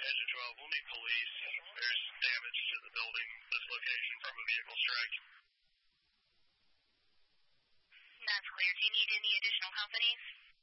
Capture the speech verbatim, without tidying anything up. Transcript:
Engine twelve, we'll need police. There's damage to the building, this location, from a vehicle strike. That's clear. Do you need any additional companies?